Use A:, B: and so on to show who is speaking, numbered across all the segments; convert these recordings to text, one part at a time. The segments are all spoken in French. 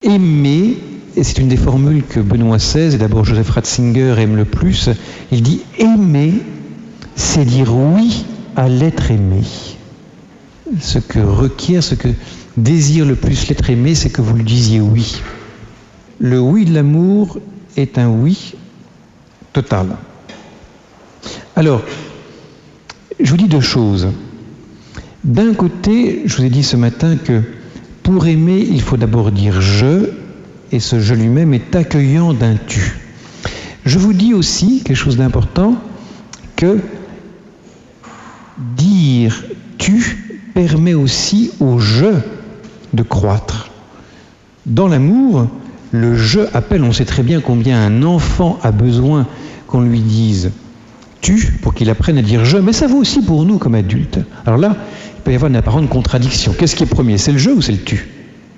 A: aimer, et c'est une des formules que Benoît XVI et d'abord Joseph Ratzinger aiment le plus, il dit aimer, c'est dire oui à l'être aimé. Ce que requiert, ce que désire le plus l'être aimé, c'est que vous lui disiez oui. Le oui de l'amour est un oui total. Alors, je vous dis deux choses. D'un côté, je vous ai dit ce matin que pour aimer, il faut d'abord dire « je », et ce « je » lui-même est accueillant d'un « tu ». Je vous dis aussi quelque chose d'important, que dire « tu » permet aussi au « je » de croître. Dans l'amour, le « je » appelle, on sait très bien combien un enfant a besoin qu'on lui dise « tu » pour qu'il apprenne à dire « je », mais ça vaut aussi pour nous comme adultes. Alors là, il peut y avoir une apparente contradiction. Qu'est-ce qui est premier? C'est le « je » ou c'est le « tu » ?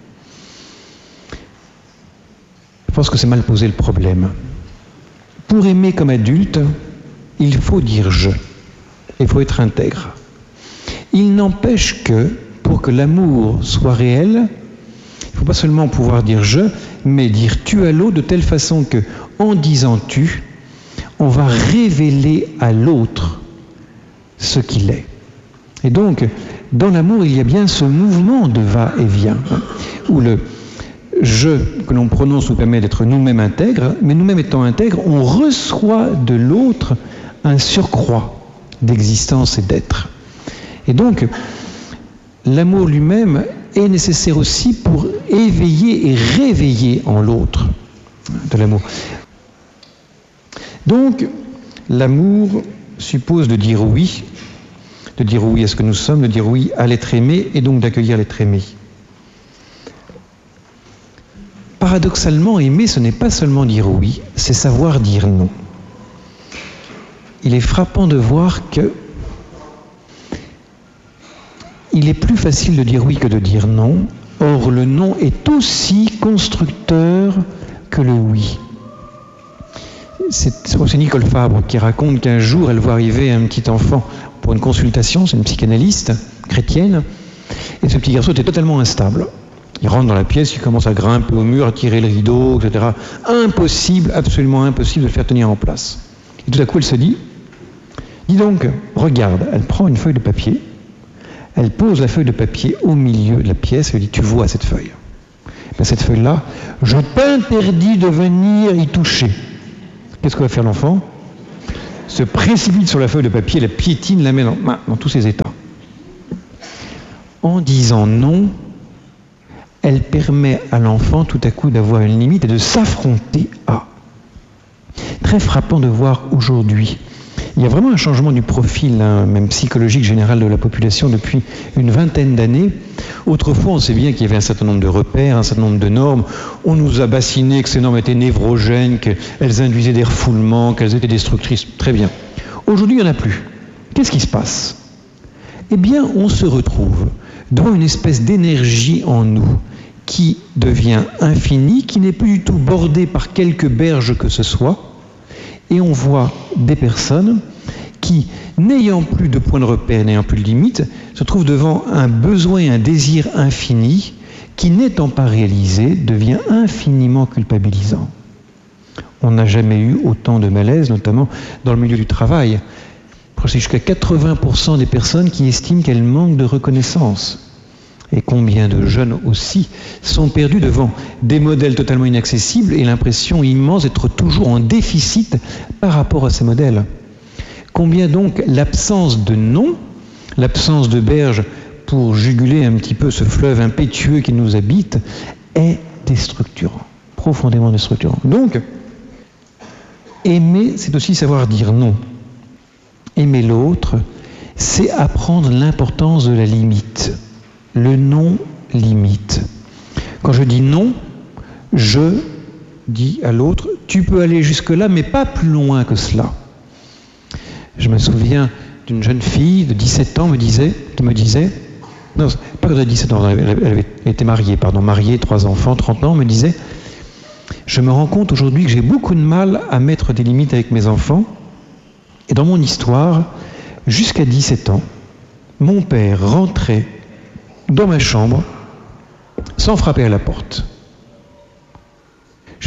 A: Je pense que c'est mal posé le problème. Pour aimer comme adulte, il faut dire « je ». Il faut être intègre. Il n'empêche que, pour que l'amour soit réel, il ne faut pas seulement pouvoir dire « je », mais dire « tu » à l'autre de telle façon que, en disant « tu », on va révéler à l'autre ce qu'il est. Et donc, dans l'amour, il y a bien ce mouvement de va-et-vient, où le « je » que l'on prononce nous permet d'être nous-mêmes intègres, mais nous-mêmes étant intègres, on reçoit de l'autre un surcroît d'existence et d'être. Et donc, l'amour lui-même est nécessaire aussi pour éveiller et réveiller en l'autre de l'amour. Donc, l'amour suppose de dire oui à ce que nous sommes, de dire oui à l'être aimé et donc d'accueillir l'être aimé. Paradoxalement, aimer, ce n'est pas seulement dire oui, c'est savoir dire non. Il est frappant de voir que il est plus facile de dire oui que de dire non. Or, le non est aussi constructeur que le oui. C'est Nicole Fabre qui raconte qu'un jour, elle voit arriver un petit enfant pour une consultation, c'est une psychanalyste chrétienne, et ce petit garçon était totalement instable. Il rentre dans la pièce, il commence à grimper au mur, à tirer le rideau, etc. Impossible, absolument impossible de le faire tenir en place. Et tout à coup, elle se dit, dis donc, regarde, elle prend une feuille de papier, elle pose la feuille de papier au milieu de la pièce, elle dit, tu vois cette feuille. Ben, cette feuille-là, je t'interdis de venir y toucher. Qu'est-ce que va faire l'enfant? Se précipite sur la feuille de papier, la piétine, la met dans tous ses états. En disant non, elle permet à l'enfant tout à coup d'avoir une limite et de s'affronter à. Très frappant de voir aujourd'hui. Il y a vraiment un changement du profil, même psychologique général de la population depuis une vingtaine d'années. Autrefois, on sait bien qu'il y avait un certain nombre de repères, un certain nombre de normes. On nous a bassiné que ces normes étaient névrogènes, qu'elles induisaient des refoulements, qu'elles étaient destructrices. Très bien. Aujourd'hui, il n'y en a plus. Qu'est-ce qui se passe? Eh bien, on se retrouve devant une espèce d'énergie en nous qui devient infinie, qui n'est plus du tout bordée par quelque berge que ce soit. Et on voit des personnes qui, n'ayant plus de point de repère, n'ayant plus de limite, se trouvent devant un besoin et un désir infini qui, n'étant pas réalisé, devient infiniment culpabilisant. On n'a jamais eu autant de malaise, notamment dans le milieu du travail. C'est jusqu'à 80% des personnes qui estiment qu'elles manquent de reconnaissance. Et combien de jeunes aussi sont perdus devant des modèles totalement inaccessibles et l'impression immense d'être toujours en déficit par rapport à ces modèles. Combien donc l'absence de nom, l'absence de berge pour juguler un petit peu ce fleuve impétueux qui nous habite est déstructurant, profondément déstructurant. Donc, aimer, c'est aussi savoir dire non. Aimer l'autre, c'est apprendre l'importance de la limite. Le non limite. Quand je dis non, je dis à l'autre, tu peux aller jusque-là, mais pas plus loin que cela. Je me souviens d'une jeune fille de 17 ans qui me disait, non, pas quand elle avait 17 ans, elle était mariée, 3 enfants, 30 ans, me disait, je me rends compte aujourd'hui que j'ai beaucoup de mal à mettre des limites avec mes enfants, et dans mon histoire, jusqu'à 17 ans, mon père rentrait dans ma chambre sans frapper à la porte.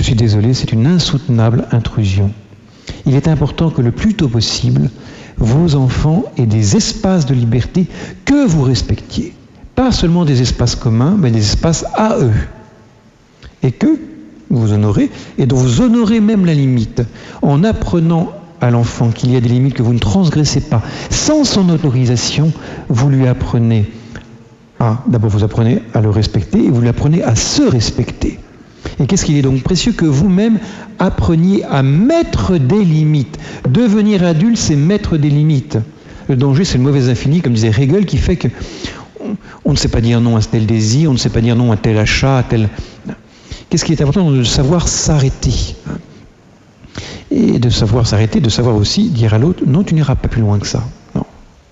A: Je suis désolé, c'est une insoutenable intrusion. Il est important que le plus tôt possible, vos enfants aient des espaces de liberté que vous respectiez. Pas seulement des espaces communs, mais des espaces à eux. Et que vous honorez, et dont vous honorez même la limite, en apprenant à l'enfant qu'il y a des limites que vous ne transgressez pas. Sans son autorisation, vous lui apprenez d'abord vous apprenez à le respecter, et vous lui apprenez à se respecter. Et qu'est-ce qu'il est donc précieux que vous-même appreniez à mettre des limites. Devenir adulte, c'est mettre des limites. Le danger, c'est le mauvais infini, comme disait Hegel, qui fait que on ne sait pas dire non à tel désir, on ne sait pas dire non à tel achat, à tel... Qu'est-ce qui est important? De savoir s'arrêter. Et de savoir s'arrêter, de savoir aussi dire à l'autre, non, tu n'iras pas plus loin que ça. Non.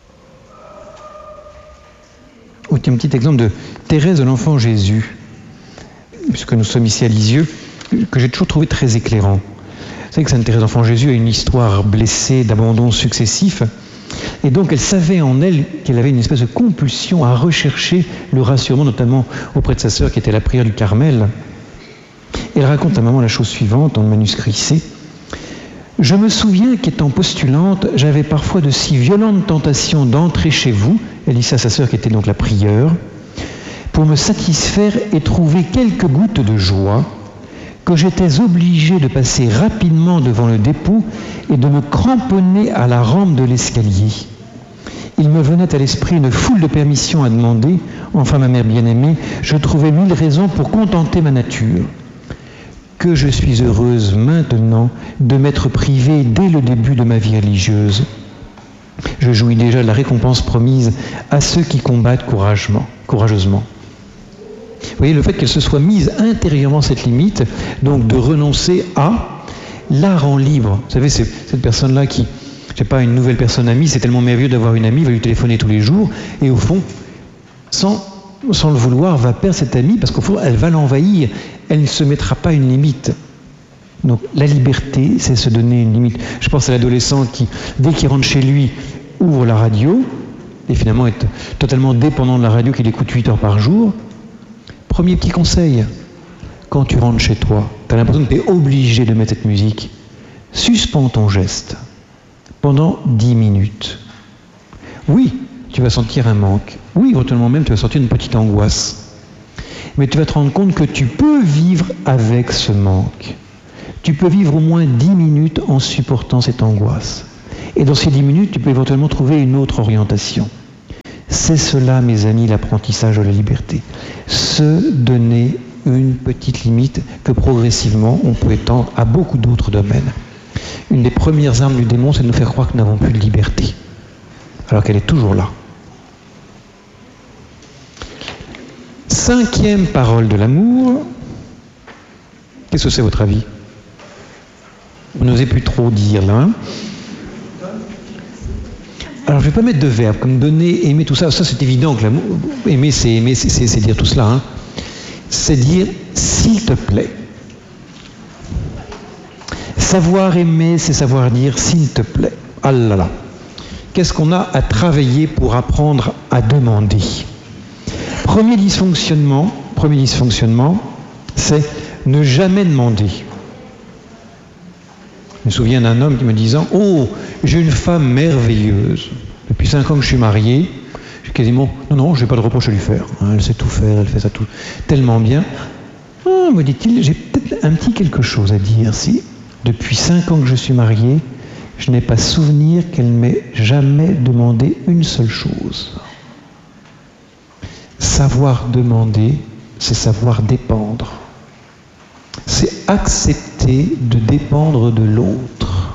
A: Un petit exemple de Thérèse de l'Enfant Jésus, puisque nous sommes ici à Lisieux, que j'ai toujours trouvé très éclairant. Vous savez que Sainte Thérèse de l'Enfant Jésus a une histoire blessée d'abandons successifs, et donc elle savait en elle qu'elle avait une espèce de compulsion à rechercher le rassurement, notamment auprès de sa sœur qui était à la prière du Carmel. Elle raconte à maman la chose suivante dans le manuscrit C. « Je me souviens qu'étant postulante, j'avais parfois de si violentes tentations d'entrer chez vous, elle dit ça à sa sœur qui était donc la prieure, pour me satisfaire et trouver quelques gouttes de joie, que j'étais obligée de passer rapidement devant le dépôt et de me cramponner à la rampe de l'escalier. Il me venait à l'esprit une foule de permissions à demander. Enfin, ma mère bien-aimée, je trouvais 1000 raisons pour contenter ma nature. Que je suis heureuse maintenant de m'être privée dès le début de ma vie religieuse. Je jouis déjà de la récompense promise à ceux qui combattent courageusement. » Vous voyez, le fait qu'elle se soit mise intérieurement cette limite, donc de renoncer à, la rend libre. Vous savez, c'est cette personne-là qui, je sais pas, une nouvelle personne amie, c'est tellement merveilleux d'avoir une amie, va lui téléphoner tous les jours, et au fond, sans le vouloir, va perdre cette amie, parce qu'au fond, elle va l'envahir, elle ne se mettra pas une limite. Donc la liberté, c'est se donner une limite. Je pense à l'adolescent qui, dès qu'il rentre chez lui, ouvre la radio, et finalement est totalement dépendant de la radio qu'il écoute 8 heures par jour. Premier petit conseil, quand tu rentres chez toi, tu as l'impression que tu es obligé de mettre cette musique, suspends ton geste pendant 10 minutes. Oui, tu vas sentir un manque. Oui, éventuellement même, tu vas sentir une petite angoisse. Mais tu vas te rendre compte que tu peux vivre avec ce manque. Tu peux vivre au moins 10 minutes en supportant cette angoisse. Et dans ces 10 minutes, tu peux éventuellement trouver une autre orientation. C'est cela, mes amis, l'apprentissage de la liberté. Se donner une petite limite que progressivement on peut étendre à beaucoup d'autres domaines. Une des premières armes du démon, c'est de nous faire croire que nous n'avons plus de liberté, alors qu'elle est toujours là. 5e parole de l'amour. Qu'est-ce que c'est votre avis? Vous n'osez plus trop dire là. Alors je ne vais pas mettre de verbes comme donner, aimer, tout ça. Ça c'est évident que l'amour, aimer, c'est dire tout cela. Hein. C'est dire s'il te plaît. Savoir aimer, c'est savoir dire s'il te plaît. Ah là là. Qu'est-ce qu'on a à travailler pour apprendre à demander? Premier dysfonctionnement, c'est ne jamais demander. Je me souviens d'un homme qui me disant « Oh, j'ai une femme merveilleuse. Depuis 5 ans que je suis marié, j'ai quasiment... Non, je n'ai pas de reproche à lui faire. Elle sait tout faire, elle fait ça tout tellement bien. Ah, me dit-il, j'ai peut-être un petit quelque chose à dire. Si, depuis 5 ans que je suis marié, je n'ai pas souvenir qu'elle m'ait jamais demandé une seule chose. » Savoir demander, c'est savoir dépendre. C'est accepter de dépendre de l'autre.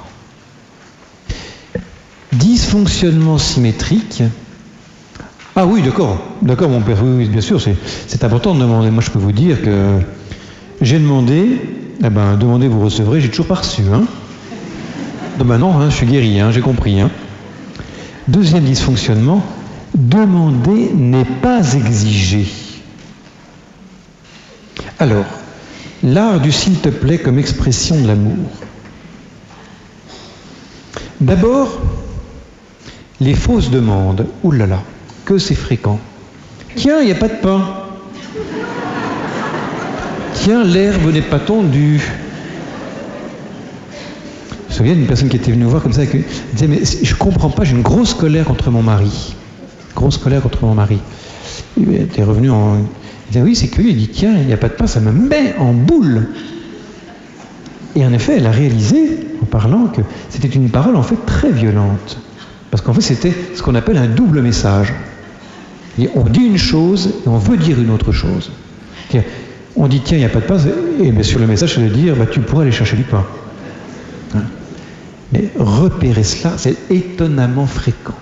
A: Dysfonctionnement symétrique. Ah oui, d'accord, mon père, oui, bien sûr, c'est important de demander. Moi, je peux vous dire que j'ai demandé, demandez, vous recevrez, j'ai toujours pas reçu. Hein. Non, je suis guéri, j'ai compris. Deuxième dysfonctionnement, demander n'est pas exiger. Alors, l'art du s'il te plaît comme expression de l'amour. D'abord, les fausses demandes. Ouh là là, que c'est fréquent. Tiens, il n'y a pas de pain. Tiens, l'herbe n'est pas tondue. me souviens d'une personne qui était venue nous voir comme ça, qui disait, mais je comprends pas, j'ai une grosse colère contre mon mari. Grosse colère contre mon mari. Il était revenu il disait, oui, c'est curieux, il dit, tiens, il n'y a pas de pain, ça me met en boule. Et en effet, elle a réalisé, en parlant, que c'était une parole en fait très violente. Parce qu'en fait, c'était ce qu'on appelle un double message. Et on dit une chose et on veut dire une autre chose. On dit, tiens, il n'y a pas de pain, et bien sur le message, c'est de dire, tu pourrais aller chercher du pain. Hein? Mais repérer cela, c'est étonnamment fréquent.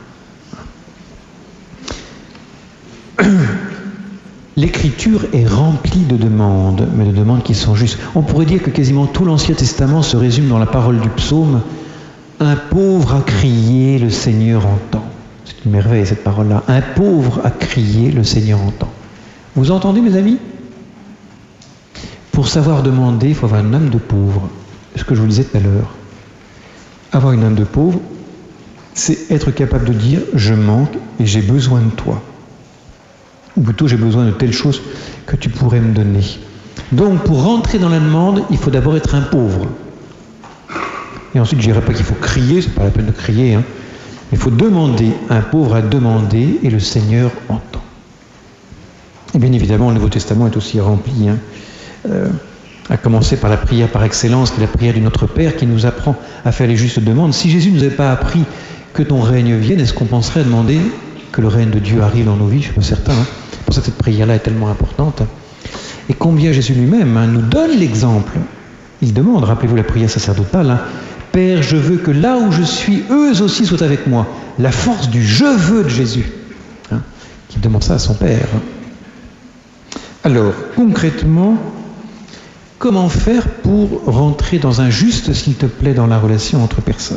A: L'Écriture est remplie de demandes, mais de demandes qui sont justes. On pourrait dire que quasiment tout l'Ancien Testament se résume dans la parole du psaume « Un pauvre a crié, le Seigneur entend ». C'est une merveille cette parole-là. « Un pauvre a crié, le Seigneur entend ». Vous entendez, mes amis? Pour savoir demander, il faut avoir une âme de pauvre. Ce que je vous disais tout à l'heure. Avoir une âme de pauvre, c'est être capable de dire « Je manque et j'ai besoin de toi ». Ou plutôt, j'ai besoin de telle chose que tu pourrais me donner. Donc, pour rentrer dans la demande, il faut d'abord être un pauvre. Et ensuite, je ne dirais pas qu'il faut crier, c'est pas la peine de crier. Hein. Il faut demander, un pauvre a demandé, et le Seigneur entend. Et bien évidemment, le Nouveau Testament est aussi rempli, à commencer par la prière par excellence, qui est la prière du Notre Père, qui nous apprend à faire les justes demandes. Si Jésus ne nous avait pas appris que ton règne vienne, est-ce qu'on penserait à demander que le règne de Dieu arrive dans nos vies? Je ne suis pas certain. C'est pour ça que cette prière-là est tellement importante. Et combien Jésus lui-même nous donne l'exemple. Il demande, rappelez-vous la prière sacerdotale, Père, je veux que là où je suis, eux aussi soient avec moi. La force du « je veux » de Jésus. Qui demande ça à son Père. Alors, concrètement, comment faire pour rentrer dans un juste « s'il te plaît » dans la relation entre personnes?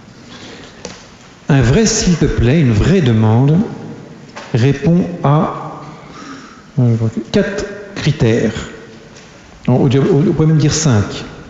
A: Un vrai « s'il te plaît », une vraie demande, répond à 4 critères. On pourrait même dire 5.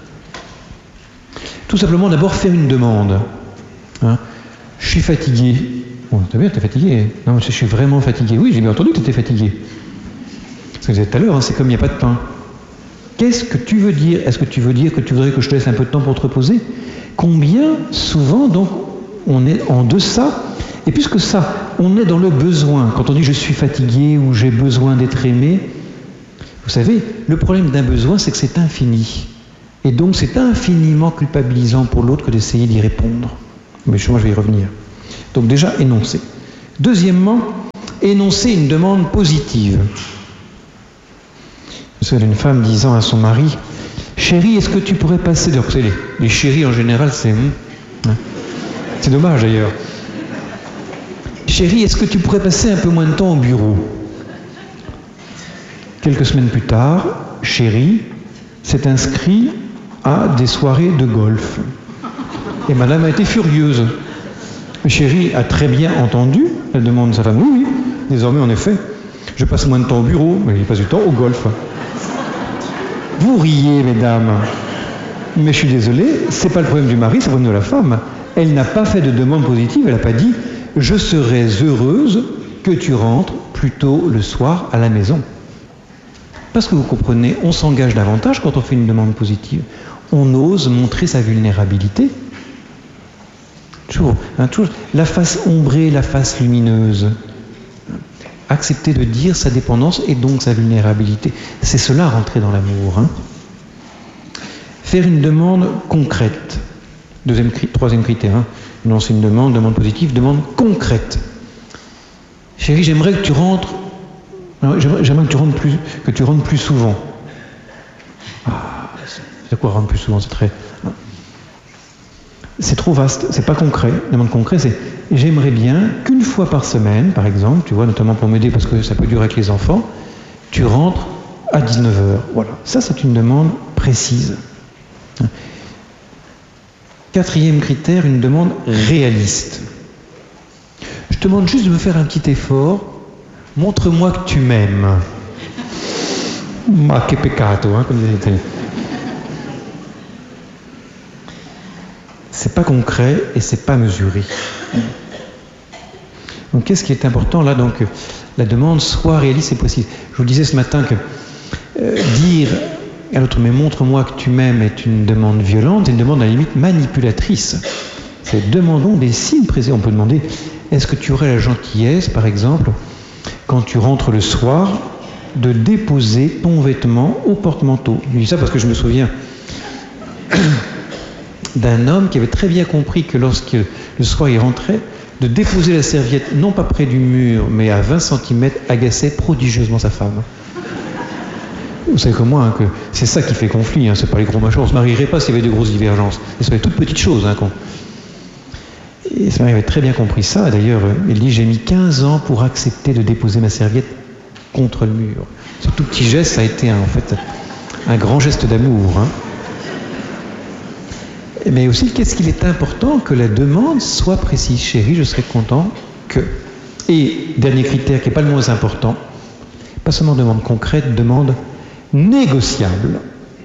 A: Tout simplement, d'abord, faire une demande. Je suis fatigué. Bon, t'as bien, t'es fatigué. Non, je suis vraiment fatigué. Oui, j'ai bien entendu que tu étais fatigué. Parce que vous êtes tout à l'heure, c'est comme il n'y a pas de pain. Qu'est-ce que tu veux dire? Est-ce que tu veux dire que tu voudrais que je te laisse un peu de temps pour te reposer? Combien, souvent, donc, on est en deçà? Et puisque ça, on est dans le besoin. Quand on dit « je suis fatigué » ou « j'ai besoin d'être aimé », vous savez, le problème d'un besoin, c'est que c'est infini. Et donc, c'est infiniment culpabilisant pour l'autre que d'essayer d'y répondre. Mais moi, je vais y revenir. Donc déjà, énoncer. Deuxièmement, énoncer une demande positive. Je me souviens d'une femme disant à son mari « Chérie, est-ce que tu pourrais passer... » Donc, vous savez, les chéris, en général, c'est... C'est dommage, d'ailleurs. Chérie, est-ce que tu pourrais passer un peu moins de temps au bureau? Quelques semaines plus tard, chérie s'est inscrit à des soirées de golf. Et madame a été furieuse. Chérie a très bien entendu la demande de sa femme. Oui, désormais, en effet, je passe moins de temps au bureau, mais je passe du temps au golf. Vous riez, mesdames. Mais je suis désolé, c'est pas le problème du mari, c'est le problème de la femme. Elle n'a pas fait de demande positive, elle n'a pas dit « Je serais heureuse que tu rentres plus tôt le soir à la maison ». Parce que vous comprenez, on s'engage davantage quand on fait une demande positive. On ose montrer sa vulnérabilité. Toujours, la face ombrée, la face lumineuse. Accepter de dire sa dépendance et donc sa vulnérabilité. C'est cela, rentrer dans l'amour. Faire une demande concrète. Troisième critère. Non, c'est une demande positive, demande concrète. Chérie, j'aimerais que tu rentres. J'aimerais que tu rentres plus souvent. C'est quoi rentrer plus souvent? C'est trop vaste, c'est pas concret. La demande concrète, c'est j'aimerais bien qu'une fois par semaine, par exemple, tu vois, notamment pour m'aider parce que ça peut durer avec les enfants, tu rentres à 19h. Voilà. Ça, c'est une demande précise. Quatrième critère, une demande réaliste. Je te demande juste de me faire un petit effort. Montre-moi que tu m'aimes. Ma che peccato, comme disait. C'est pas concret et c'est pas mesuré. Donc, qu'est-ce qui est important là? Donc, la demande soit réaliste et précise. Je vous disais ce matin que dire à l'autre, mais montre-moi que tu m'aimes est une demande violente, c'est une demande à la limite manipulatrice. C'est demandons des signes précis. On peut demander, est-ce que tu aurais la gentillesse, par exemple, quand tu rentres le soir, de déposer ton vêtement au porte-manteau? Je dis ça parce que je me souviens d'un homme qui avait très bien compris que lorsque le soir il rentrait, de déposer la serviette, non pas près du mur, mais à 20 cm, agaçait prodigieusement sa femme. Vous savez comme moi, hein, que c'est ça qui fait conflit, hein, c'est pas les gros machins. On se marierait pas s'il y avait de grosses divergences. Et sur les toutes petites choses. Hein, Et ce mari avait très bien compris ça. D'ailleurs, il dit, j'ai mis 15 ans pour accepter de déposer ma serviette contre le mur. Ce tout petit geste, ça a été en fait un grand geste d'amour. Hein. Mais aussi, qu'est-ce qu'il est important que la demande soit précise. Chérie, je serais content que... Et dernier critère qui n'est pas le moins important, pas seulement demande concrète, demande négociable.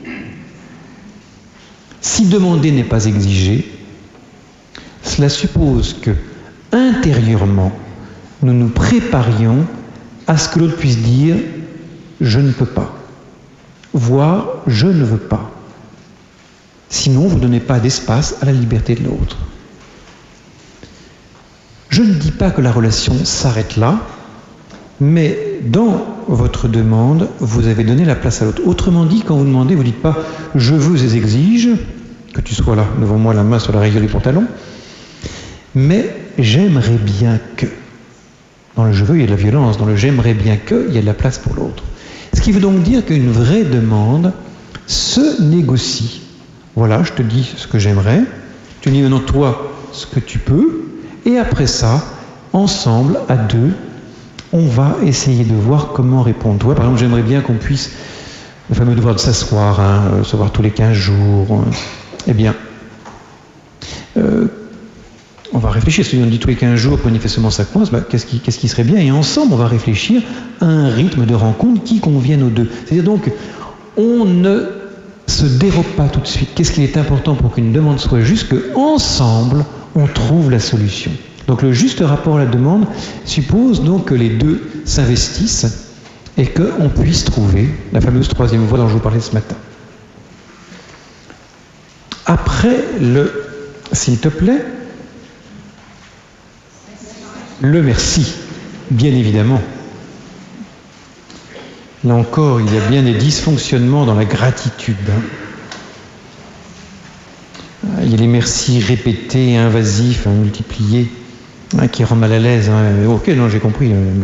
A: Si demander n'est pas exigé, cela suppose que, intérieurement, nous nous préparions à ce que l'autre puisse dire « je ne peux pas », voire « je ne veux pas ». Sinon, vous ne donnez pas d'espace à la liberté de l'autre. Je ne dis pas que la relation s'arrête là, mais dans votre demande, vous avez donné la place à l'autre. Autrement dit, quand vous demandez, vous ne dites pas « je veux et exige », que tu sois là, devant moi, la main sur la rayure du pantalon, mais j'aimerais bien que. Dans le je veux, il y a de la violence. Dans le j'aimerais bien que, il y a de la place pour l'autre. Ce qui veut donc dire qu'une vraie demande se négocie. Voilà, je te dis ce que j'aimerais, tu dis maintenant toi ce que tu peux, et après ça, ensemble, à deux, on va essayer de voir comment répondre. Toi, par exemple, j'aimerais bien qu'on puisse, le fameux devoir de s'asseoir, hein, se voir tous les 15 jours, eh bien, on va réfléchir. Si on dit tous les 15 jours, manifestement ça coince, bah, qu'est-ce qui serait bien? Et ensemble, on va réfléchir à un rythme de rencontre qui convienne aux deux. C'est-à-dire donc, on ne se dérobe pas tout de suite. Qu'est-ce qui est important pour qu'une demande soit juste? Qu'ensemble, on trouve la solution. Donc le juste rapport à la demande suppose donc que les deux s'investissent et qu'on puisse trouver la fameuse troisième voie dont je vous parlais ce matin. Après le « s'il te plaît », le merci, bien évidemment. Là encore, il y a bien des dysfonctionnements dans la gratitude. Il y a les merci répétés, invasifs, multipliés, qui rendent mal à l'aise. Ok, non, j'ai compris.